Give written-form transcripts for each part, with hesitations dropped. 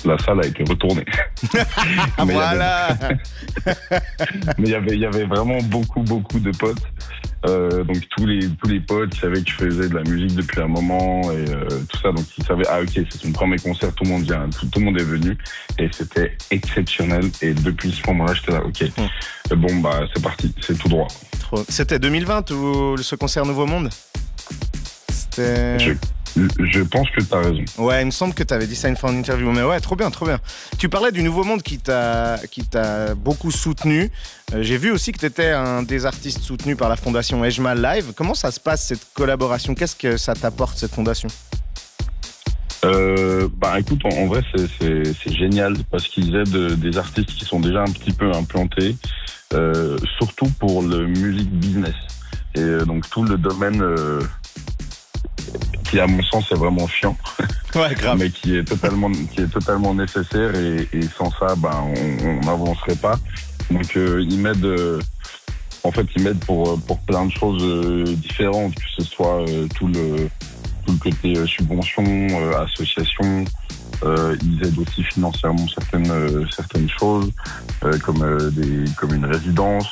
la salle a été retournée. Mais Voilà. mais il y avait vraiment beaucoup de potes. Donc tous les potes qui savaient que je faisais de la musique depuis un moment et tout ça, donc ils savaient ok, c'est mon premier concert, tout le monde vient, tout le monde est venu et c'était exceptionnel. Et depuis ce moment-là, j'étais là, ok, bon bah c'est parti, c'est tout droit. C'était 2020 ou ce concert Nouveau Monde? C'était. Je pense que t'as raison. Ouais, il me semble que t'avais dit ça une fois en interview, mais ouais, trop bien. Tu parlais du Nouveau Monde qui t'a beaucoup soutenu. J'ai vu aussi que t'étais un des artistes soutenus par la fondation Ejma Live. Comment ça se passe cette collaboration? Qu'est-ce que ça t'apporte cette fondation? Bah écoute, en vrai c'est génial parce qu'ils aident des artistes qui sont déjà un petit peu implantés, surtout pour le music business. Et donc tout le domaine qui à mon sens est vraiment chiant, Ouais, grave. mais qui est totalement nécessaire et sans ça, ben on n'avancerait pas. Donc ils m'aident. En fait, ils m'aident pour plein de choses différentes, que ce soit tout le côté subvention, association. Ils aident aussi financièrement certaines choses, comme une résidence.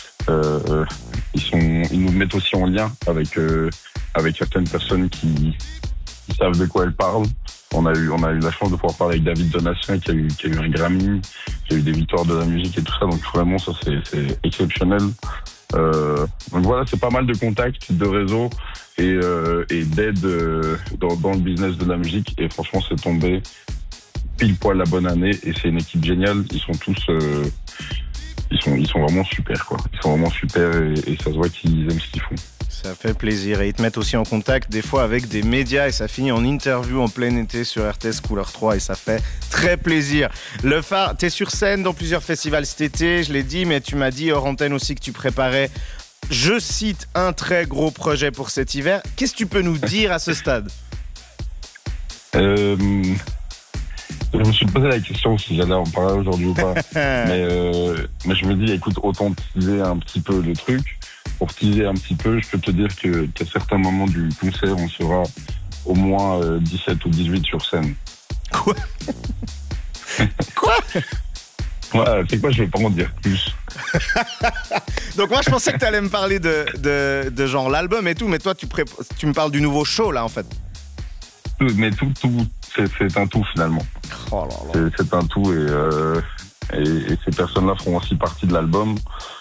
Ils nous mettent aussi en lien avec certaines personnes qui savent de quoi elles parlent. On a eu la chance de pouvoir parler avec David Donatien qui a eu un Grammy, qui a eu des victoires de la musique et tout ça. Donc vraiment ça c'est exceptionnel. Donc voilà, c'est pas mal de contacts, de réseaux et d'aide dans le business de la musique. Et franchement, c'est tombé pile poil la bonne année et c'est une équipe géniale. Ils sont tous ils sont vraiment super quoi. Ils sont vraiment super et ça se voit qu'ils aiment ce qu'ils font. Ça fait plaisir. Et ils te mettent aussi en contact des fois avec des médias et ça finit en interview en plein été sur RTS Couleur 3 et ça fait très plaisir. Le Phare, t'es sur scène dans plusieurs festivals cet été, je l'ai dit, mais tu m'as dit hors antenne aussi que tu préparais, je cite, un très gros projet pour cet hiver. Qu'est-ce que tu peux nous dire à ce stade? Je me suis posé la question si j'allais en parler aujourd'hui ou pas. mais je me dis, écoute, autant teaser un petit peu le truc. Pour teaser un petit peu, je peux te dire qu'à certains moments du concert, on sera au moins 17 ou 18 sur scène. Quoi? Quoi? Ouais, c'est quoi, je vais pas en dire plus. Donc moi je pensais que tu allais me parler de genre l'album et tout, mais toi tu me parles du nouveau show là en fait. Mais tout c'est un tout finalement. Oh là là. C'est un tout et ces personnes-là feront aussi partie de l'album.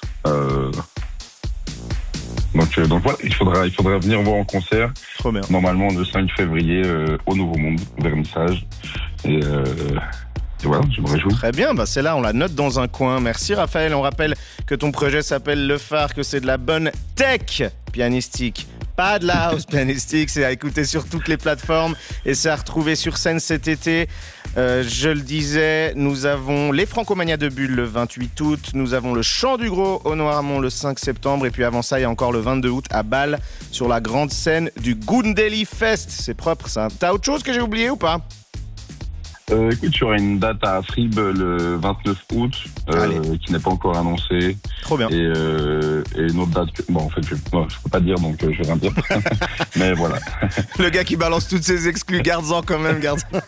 Donc voilà, il faudra venir voir en concert. Trop bien. Normalement le 5 février au Nouveau Monde, vernissage. Et voilà, je me réjouis. Très bien, bah c'est là, on la note dans un coin. Merci Raphaël, on rappelle que ton projet s'appelle Le Phare, que c'est de la bonne tech pianistique. Pas de la house pianistique, c'est à écouter sur toutes les plateformes et c'est à retrouver sur scène cet été. Je le disais, nous avons les Francomania de Bulle le 28 août, nous avons le Chant du Gros au Noirmont le 5 septembre et puis avant ça, il y a encore le 22 août à Bâle sur la grande scène du Goondeli Fest. C'est propre ça. T'as autre chose que j'ai oublié ou pas? Écoute, il y aura une date à Afribe le 29 août qui n'est pas encore annoncée. Trop bien. Et une autre date que... Bon, en fait, je peux pas dire, donc je vais rien dire. Mais voilà. Le gars qui balance toutes ses exclus, garde-en quand même, garde-en.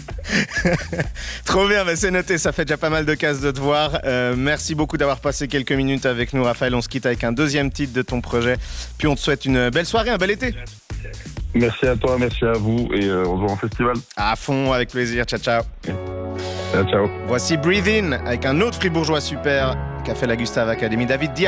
Trop bien, mais c'est noté, ça fait déjà pas mal de cases de te voir. Merci beaucoup d'avoir passé quelques minutes avec nous, Raphaël. On se quitte avec un deuxième titre de ton projet. Puis on te souhaite une belle soirée, un bel été. Merci à toi, merci à vous et on se voit en festival. À fond, avec plaisir. Ciao, ciao. Ciao, ciao. Voici Breathe In avec un autre fribourgeois super qu'a fait la Gustave Academy, David Dial.